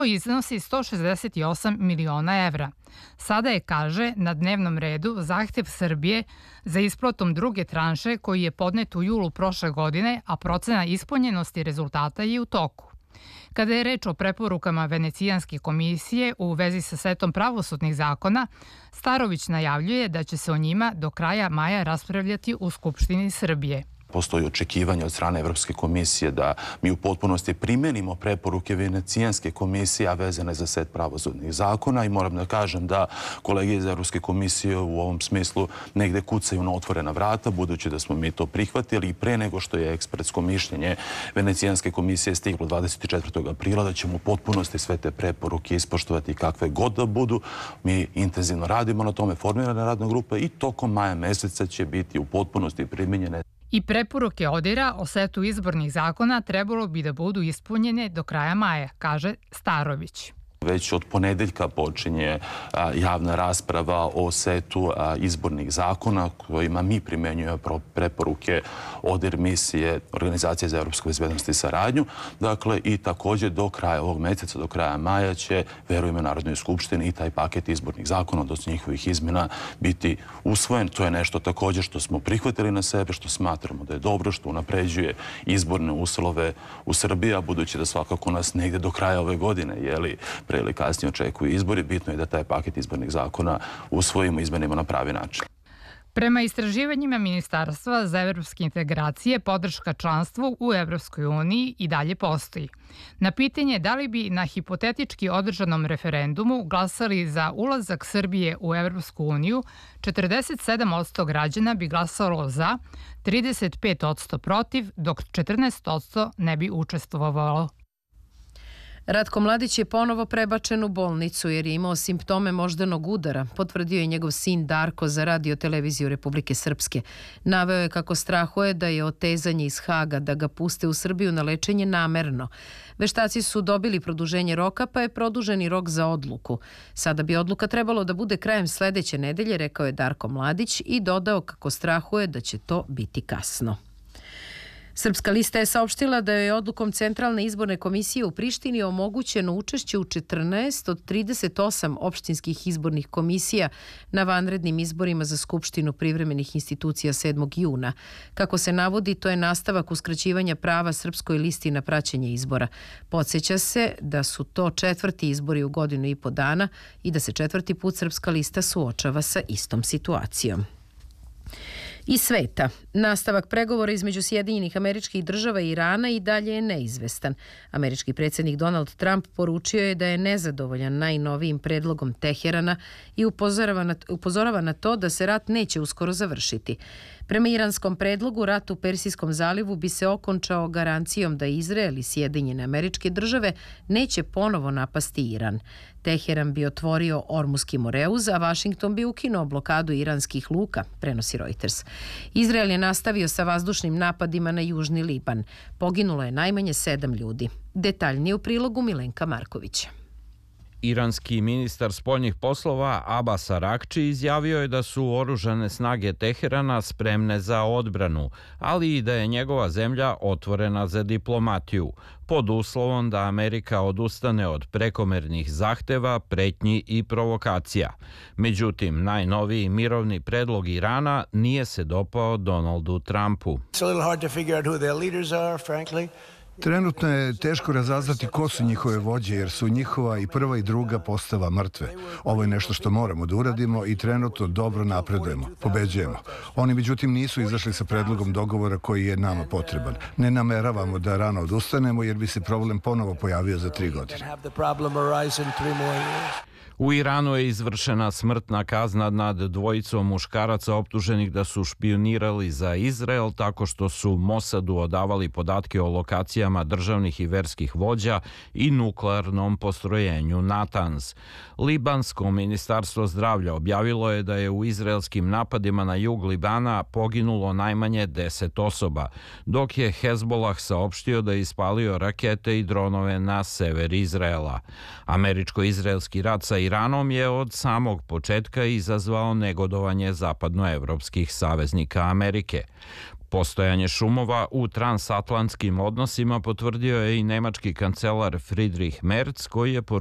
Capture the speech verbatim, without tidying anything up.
iznosi sto šezdeset osam miliona evra. Sada je, kaže, na dnevnom redu zahtev Srbije za isplatom druge tranše koji je podnet u julu prošle godine, a procena ispunjenosti rezultata je u toku. Kada je reč o preporukama Venecijanske komisije u vezi sa setom pravosudnih zakona, Starović najavljuje da će se o njima do kraja maja raspravljati u Skupštini Srbije. Postoji očekivanje od strane Evropske komisije da mi u potpunosti primenimo preporuke Venecijanske komisije, a vezane za set pravosudnih zakona, i moram da kažem da kolege iz Evropske komisije u ovom smislu negde kucaju na otvorena vrata, budući da smo mi to prihvatili i pre nego što je ekspertsko mišljenje Venecijanske komisije stiglo dvadeset četvrtog aprila, da ćemo u potpunosti sve te preporuke ispoštovati kakve god da budu. Mi intenzivno radimo na tome, formirana radna grupa, i tokom maja meseca će biti u potpunosti primenjene. I preporuke ODIR-a o setu izbornih zakona trebalo bi da budu ispunjene do kraja maja, kaže Starović. Već od ponedeljka počinje javna rasprava o setu izbornih zakona kojima mi primenjujemo preporuke ODIR misije Organizacije za evropsku bezbednost i saradnju. Dakle, i također do kraja ovog meseca, do kraja maja će, verujemo, Narodnoj skupštini i taj paket izbornih zakona, odnosno njihovih izmjena, biti usvojen. To je nešto također što smo prihvatili na sebe, što smatramo da je dobro, što unapređuje izborne uslove u Srbiji, a budući da svakako nas negde do kraja ove godine, jeli, pre ili kasnije očekuju izbori, bitno je da taj paket izbornih zakona usvojimo i izmenimo na pravi način. Prema istraživanjima Ministarstva za evropske integracije, podrška članstvu u Evropskoj uniji i dalje postoji. Na pitanje da li bi na hipotetički održanom referendumu glasali za ulazak Srbije u Evropsku uniju, četrdeset sedam posto građana bi glasalo za, trideset pet posto protiv, dok četrnaest posto ne bi učestvovalo. Ratko Mladić je ponovo prebačen u bolnicu jer je imao simptome moždanog udara, potvrdio je njegov sin Darko za radio televiziju Republike Srpske. Naveo je kako strahuje da je otezanje iz Haga da ga puste u Srbiju na lečenje namerno. Veštaci su dobili produženje roka, pa je produženi rok za odluku. Sada bi odluka trebalo da bude krajem sledeće nedelje, rekao je Darko Mladić i dodao kako strahuje da će to biti kasno. Srpska lista je saopštila da je odlukom Centralne izborne komisije u Prištini omogućeno učešće u četrnaest od trideset osam opštinskih izbornih komisija na vanrednim izborima za Skupštinu privremenih institucija sedmog juna. Kako se navodi, to je nastavak uskraćivanja prava Srpskoj listi na praćenje izbora. Podsjeća se da su to četvrti izbori u godinu i po dana i da se četvrti put Srpska lista suočava sa istom situacijom. Iz sveta. Nastavak pregovora između Sjedinjenih Američkih Država i Irana i dalje je neizvestan. Američki predsjednik Donald Trump poručio je da je nezadovoljan najnovijim predlogom Teherana i upozorava na, upozorava na to da se rat neće uskoro završiti. Prema iranskom predlogu, rat u Persijskom zalivu bi se okončao garancijom da Izrael i Sjedinjene Američke Države neće ponovo napasti Iran. Teheran bi otvorio Ormuski Moreuz, a Vašington bi ukinuo blokadu iranskih luka, prenosi Reuters. Izrael je nastavio sa vazdušnim napadima na južni Liban. Poginulo je najmanje sedam ljudi. Detaljnije u prilogu Milenka Markovića. Iranski ministar spoljnih poslova Abbas Arakči izjavio je da su oružane snage Teherana spremne za odbranu, ali i da je njegova zemlja otvorena za diplomatiju, pod uslovom da Amerika odustane od prekomernih zahteva, pretnji i provokacija. Međutim, najnoviji mirovni predlog Irana nije se dopao Donaldu Trumpu. Trenutno je teško razaznati ko su njihove vođe, jer su njihova i prva i druga postava mrtve. Ovo je nešto što moramo da uradimo i trenutno dobro napredujemo, pobeđujemo. Oni, međutim, nisu izašli sa predlogom dogovora koji je nama potreban. Ne nameravamo da rano odustanemo, jer bi se problem ponovo pojavio za tri godine. U Iranu je izvršena smrtna kazna nad dvojicom muškaraca optuženih da su špionirali za Izrael tako što su Mosadu odavali podatke o lokacijama državnih i verskih vođa i nuklearnom postrojenju Natanz. Libansko ministarstvo zdravlja objavilo je da je u izraelskim napadima na jug Libana poginulo najmanje deset osoba, dok je Hezbolah saopštio da je ispalio rakete i dronove na sever Izraela. Američko-izraelski rat sa Iranom je od samog početka izazvao negodovanje zapadnoevropskih saveznika Amerike. Postojanje šumova u transatlantskim odnosima potvrdio je i nemački kancelar Friedrich Merz, koji je